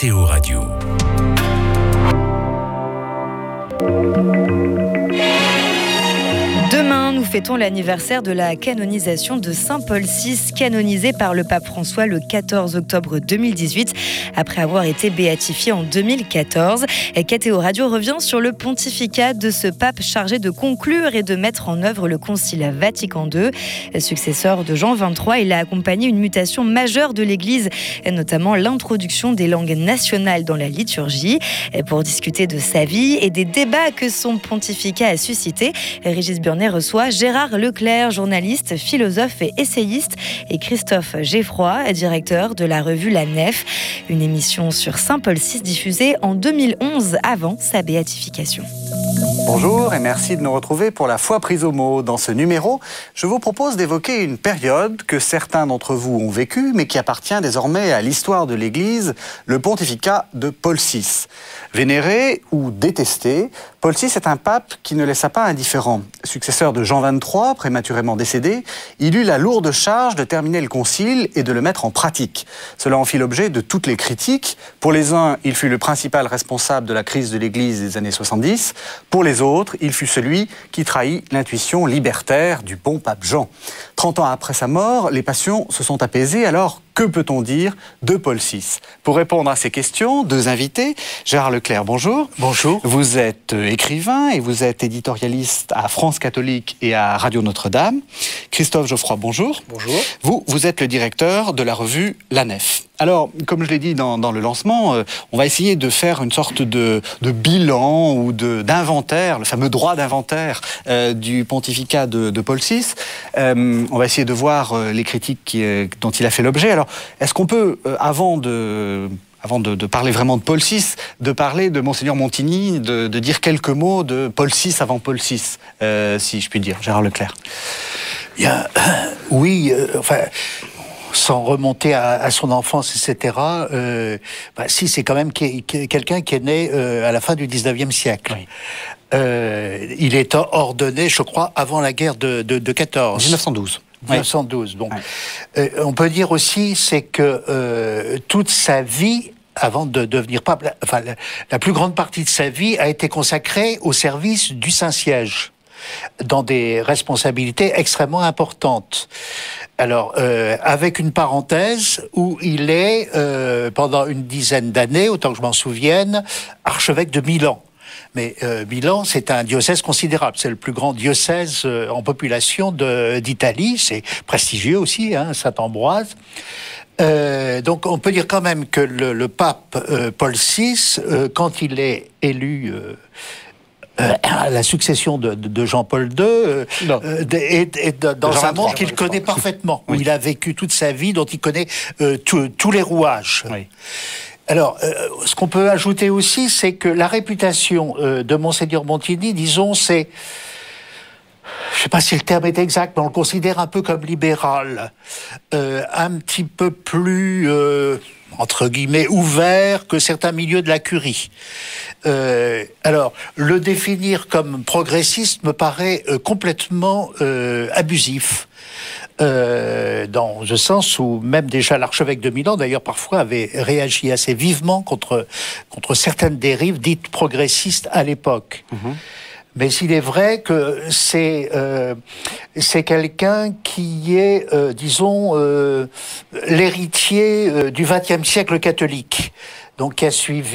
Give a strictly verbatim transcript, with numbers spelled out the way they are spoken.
K T O Radio. Demain, nous fêtons l'anniversaire de la canonisation de Saint Paul six, canonisé par le pape François le quatorze octobre deux mille dix-huit, après avoir été béatifié en deux mille quatorze. K T O Radio revient sur le pontificat de ce pape chargé de conclure et de mettre en œuvre le Concile Vatican deux. Successeur de Jean vingt-trois, il a accompagné une mutation majeure de l'Église, notamment l'introduction des langues nationales dans la liturgie. Pour discuter de sa vie et des débats que son pontificat a suscité, Régis Burnet reçoit Gérard Leclerc, journaliste, philosophe et essayiste, et Christophe Geffroy, directeur de la revue La Nef, une émission sur Saint Paul six diffusée en deux mille onze avant sa béatification. Bonjour et merci de nous retrouver pour la foi prise au mot. Dans ce numéro, je vous propose d'évoquer une période que certains d'entre vous ont vécue, mais qui appartient désormais à l'histoire de l'Église, le pontificat de Paul six. Vénéré ou détesté, Paul six est un pape qui ne laissa pas indifférent. Successeur de Jean vingt-trois, prématurément décédé, il eut la lourde charge de terminer le concile et de le mettre en pratique. Cela en fit l'objet de toutes les critiques. Pour les uns, il fut le principal responsable de la crise de l'Église des années soixante-dix. Pour les autres, il fut celui qui trahit l'intuition libertaire du bon pape Jean. Trente ans après sa mort, les passions se sont apaisées. Alors, que peut-on dire de Paul six? Pour répondre à ces questions, deux invités. Gérard Leclerc, bonjour. Bonjour. Vous êtes écrivain et vous êtes éditorialiste à France Catholique et à Radio Notre-Dame. Christophe Geffroy, bonjour. Bonjour. Vous, vous êtes le directeur de la revue La Nef. Alors, comme je l'ai dit dans, dans le lancement, euh, on va essayer de faire une sorte de, de bilan ou de, d'inventaire, le fameux droit d'inventaire euh, du pontificat de, de Paul six. Euh, on va essayer de voir euh, les critiques qui, euh, dont il a fait l'objet. Alors, est-ce qu'on peut, euh, avant de... avant de, de parler vraiment de Paul six, de parler de Monseigneur Montigny, de, de dire quelques mots de Paul six avant Paul six, euh, si je puis dire. Gérard Leclerc. Il y a, euh, oui, euh, enfin, sans remonter à, à son enfance, et cetera, euh, bah, si, c'est quand même qui, qui, quelqu'un qui est né euh, à la fin du dix-neuvième siècle. Oui. Euh, il est ordonné, je crois, avant la guerre de, de, de quatorze. dix-neuf cent douze. dix-neuf cent douze. Donc, ouais. euh, on peut dire aussi, c'est que euh, toute sa vie, avant de devenir pape, la, enfin, la, la plus grande partie de sa vie a été consacrée au service du Saint-Siège, dans des responsabilités extrêmement importantes. Alors, euh, avec une parenthèse où il est, euh, pendant une dizaine d'années, autant que je m'en souvienne, archevêque de Milan. Mais euh, Milan, c'est un diocèse considérable. C'est le plus grand diocèse euh, en population de, d'Italie. C'est prestigieux aussi, hein, Saint-Ambroise. Euh, donc, on peut dire quand même que le, le pape euh, Paul six, euh, quand il est élu euh, euh, à la succession de, de, de Jean-Paul deux, euh, euh, est, est dans Jean un monde qu'il connaît parfaitement, oui. Où il a vécu toute sa vie, dont il connaît euh, tous les rouages. Oui. Alors, euh, ce qu'on peut ajouter aussi, c'est que la réputation euh, de Monseigneur Montigny, disons, c'est, je ne sais pas si le terme est exact, mais on le considère un peu comme libéral, euh, un petit peu plus, euh, entre guillemets, ouvert que certains milieux de la curie. Euh, alors, le définir comme progressiste me paraît euh, complètement euh, abusif. Euh, dans le sens où même déjà l'archevêque de Milan, d'ailleurs, parfois avait réagi assez vivement contre, contre certaines dérives dites progressistes à l'époque. Mmh. Mais il est vrai que c'est, euh, c'est quelqu'un qui est, euh, disons, euh, l'héritier euh, du vingtième siècle catholique, donc qui a suivi